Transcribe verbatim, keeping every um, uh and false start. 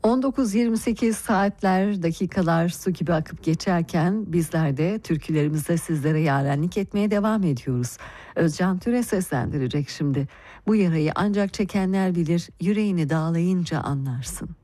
on dokuz yirmi sekiz saatler, dakikalar su gibi akıp geçerken bizler de türkülerimizle sizlere yarenlik etmeye devam ediyoruz. Özcan Türe seslendirecek şimdi. Bu yarayı ancak çekenler bilir, yüreğini dağlayınca anlarsın.